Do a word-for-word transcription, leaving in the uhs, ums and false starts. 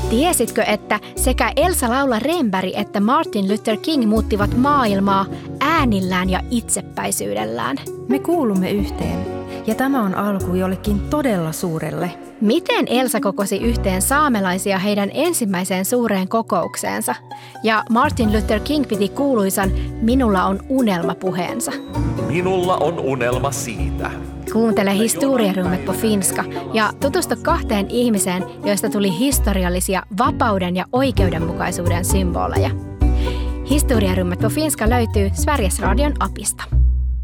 Tiesitkö, että sekä Elsa Laula Renberg että Martin Luther King muuttivat maailmaa äänillään ja itsepäisyydellään? Me kuulumme yhteen, ja tämä on alku jollekin todella suurelle. Miten Elsa kokosi yhteen saamelaisia heidän ensimmäiseen suureen kokoukseensa? Ja Martin Luther King piti kuuluisan "Minulla on unelma" -puheensa. Minulla on unelma siitä. Kuuntele Historierummet på finska ja tutustu kahteen ihmiseen, joista tuli historiallisia vapauden ja oikeudenmukaisuuden symboleja. Historierummet på finska löytyy Sveriges Radion appista.